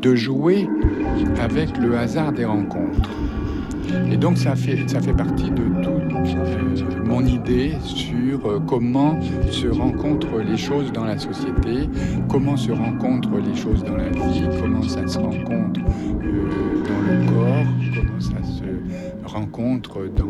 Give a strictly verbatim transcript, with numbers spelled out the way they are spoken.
de jouer avec le hasard des rencontres. Et donc ça fait, ça fait partie de toute euh, mon idée sur euh, comment se rencontrent les choses dans la société, comment se rencontrent les choses dans la vie, comment ça se rencontre euh, dans le corps, comment ça se rencontre dans